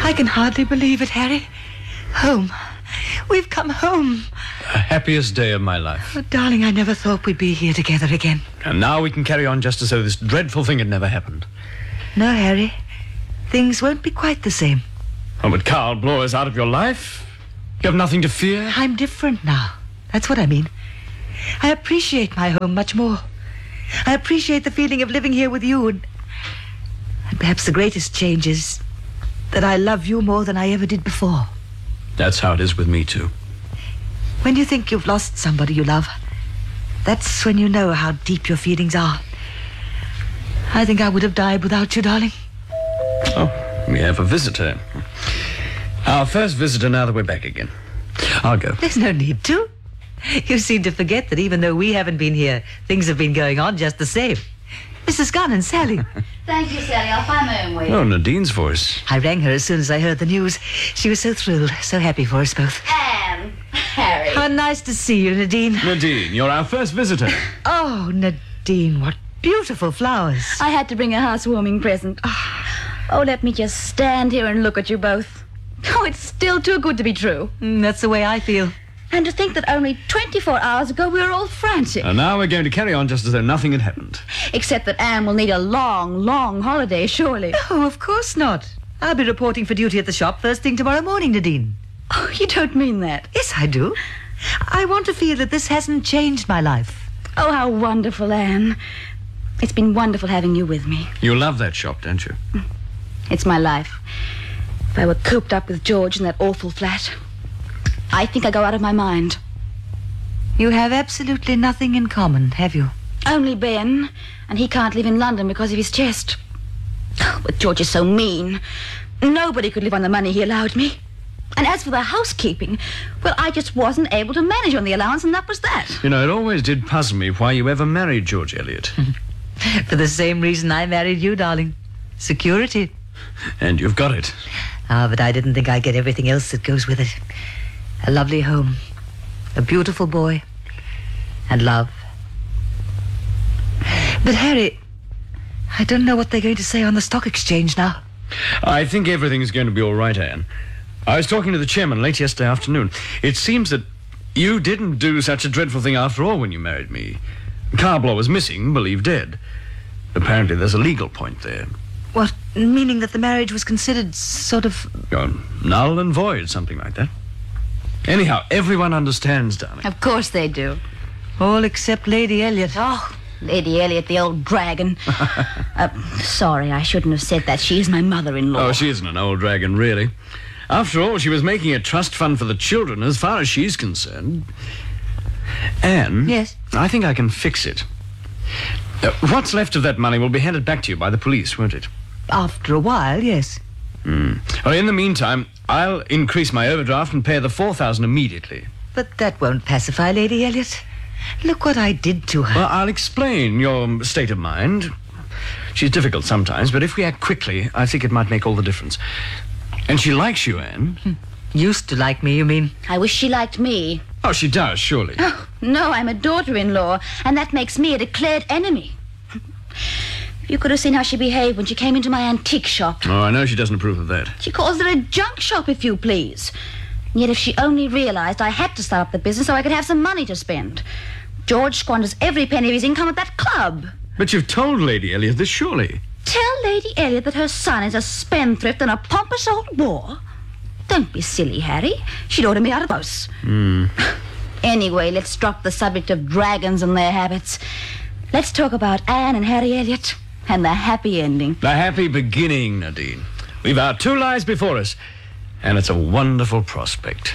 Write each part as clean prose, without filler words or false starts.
I can hardly believe it, Harry. Home. We've come home. The happiest day of my life. Oh, darling, I never thought we'd be here together again. And now we can carry on just as though this dreadful thing had never happened. No, Harry. Things won't be quite the same. Oh, but Carl Bloor is out of your life. You have nothing to fear. I'm different now. That's what I mean. I appreciate my home much more. I appreciate the feeling of living here with you. And perhaps the greatest change is that I love you more than I ever did before. That's how it is with me, too. When you think you've lost somebody you love, that's when you know how deep your feelings are. I think I would have died without you, darling. Oh, we have a visitor. Our first visitor now that we're back again. I'll go. There's no need to. You seem to forget that even though we haven't been here, things have been going on just the same. Mrs. Gunn and Sally. Thank you, Sally. I'll find my own way. Oh, Nadine's voice. I rang her as soon as I heard the news. She was so thrilled, so happy for us both. Anne, Harry. How nice to see you, Nadine. Nadine, you're our first visitor. Oh, Nadine, what beautiful flowers. I had to bring a housewarming present. Oh, let me just stand here and look at you both. Oh, it's still too good to be true. That's the way I feel. And to think that only 24 hours ago we were all frantic. And now we're going to carry on just as though nothing had happened. Except that Anne will need a long, long holiday, surely. Oh, of course not. I'll be reporting for duty at the shop first thing tomorrow morning, Nadine. Oh, you don't mean that. Yes, I do. I want to feel that this hasn't changed my life. Oh, how wonderful, Anne. It's been wonderful having you with me. You love that shop, don't you? It's my life. If I were cooped up with George in that awful flat, I think I'd go out of my mind. You have absolutely nothing in common, have you? Only Ben, and he can't live in London because of his chest. But George is so mean. Nobody could live on the money he allowed me. And as for the housekeeping, well, I just wasn't able to manage on the allowance, and that was that. You know, it always did puzzle me why you ever married George Eliot. For the same reason I married you, darling. Security. And you've got it. But I didn't think I'd get everything else that goes with it. A lovely home, a beautiful boy, and love. But, Harry, I don't know what they're going to say on the stock exchange now. I think everything's going to be all right, Anne. I was talking to the chairman late yesterday afternoon. It seems that you didn't do such a dreadful thing after all when you married me. Carl Bloor was missing, believed dead. Apparently there's a legal point there. What, meaning that the marriage was considered sort of... Null and void, something like that. Anyhow, everyone understands, darling. Of course they do. All except Lady Eliot. Oh, Lady Eliot, the old dragon. Sorry, I shouldn't have said that. She is my mother-in-law. Oh, she isn't an old dragon, really. After all, she was making a trust fund for the children, as far as she's concerned. Anne? Yes? I think I can fix it. What's left of that money will be handed back to you by the police, won't it? After a while, yes. Well, in the meantime, I'll increase my overdraft and pay the $4,000 immediately. But that won't pacify Lady Eliot. Look what I did to her. Well, I'll explain your state of mind. She's difficult sometimes, but if we act quickly, I think it might make all the difference. And she likes you, Anne. Used to like me, you mean? I wish she liked me. Oh, she does, surely. Oh, no, I'm a daughter-in-law, and that makes me a declared enemy. You could have seen how she behaved when she came into my antique shop. Oh, I know she doesn't approve of that. She calls it a junk shop, if you please. And yet if she only realized I had to start up the business so I could have some money to spend. George squanders every penny of his income at that club. But you've told Lady Eliot this, surely. Tell Lady Eliot that her son is a spendthrift and a pompous old bore? Don't be silly, Harry. She'd order me out of the house. Anyway, let's drop the subject of dragons and their habits. Let's talk about Anne and Harry Eliot and the happy ending. The happy beginning, Nadine. We've our 2 lives before us, and it's a wonderful prospect.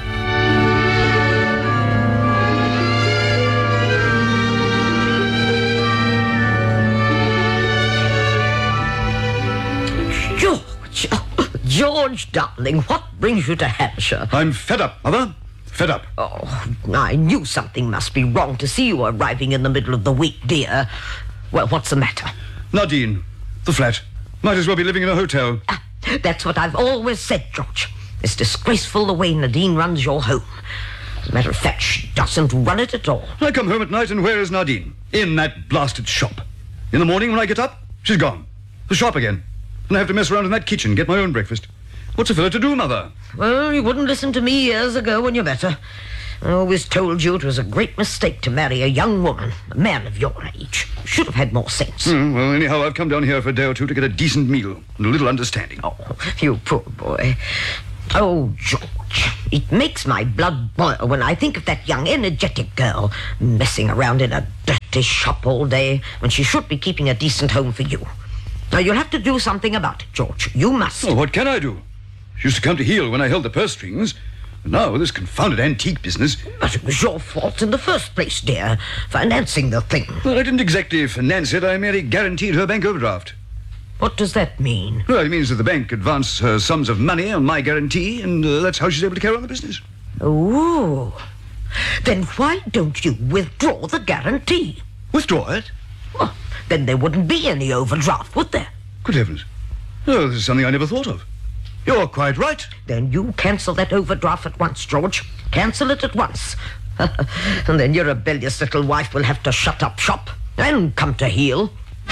George, darling, what brings you to Hampshire? I'm fed up, Mother. Fed up. Oh, I knew something must be wrong to see you arriving in the middle of the week, dear. Well, what's the matter? Nadine, the flat. Might as well be living in a hotel. That's what I've always said, George. It's disgraceful the way Nadine runs your home. As a matter of fact, she doesn't run it at all. I come home at night and where is Nadine? In that blasted shop. In the morning when I get up, she's gone. The shop again. And I have to mess around in that kitchen, get my own breakfast. What's a fellow to do, Mother? Well, you wouldn't listen to me years ago when you met her. I always told you it was a great mistake to marry a young woman, a man of your age. You should have had more sense. Well, anyhow, I've come down here for a day or two to get a decent meal and a little understanding. Oh, you poor boy. Oh, George, it makes my blood boil when I think of that young, energetic girl messing around in a dirty shop all day when she should be keeping a decent home for you. Now, you'll have to do something about it, George. You must. Oh, what can I do? She used to come to heel when I held the purse strings. And now, this confounded antique business... But it was your fault in the first place, dear, financing the thing. Well, I didn't exactly finance it. I merely guaranteed her bank overdraft. What does that mean? Well, it means that the bank advanced her sums of money on my guarantee, and that's how she's able to carry on the business. Oh. Then why don't you withdraw the guarantee? Withdraw it? Well, then there wouldn't be any overdraft, would there? Good heavens. Oh, this is something I never thought of. You're quite right. Then you cancel that overdraft at once, George. Cancel it at once. And then your rebellious little wife will have to shut up shop and come to heel.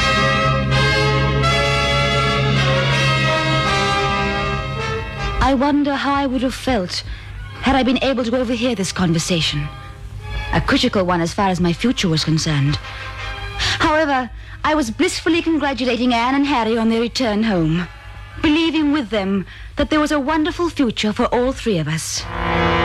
I wonder how I would have felt had I been able to overhear this conversation. A critical one as far as my future was concerned. However, I was blissfully congratulating Anne and Harry on their return home, believing with them that there was a wonderful future for all three of us.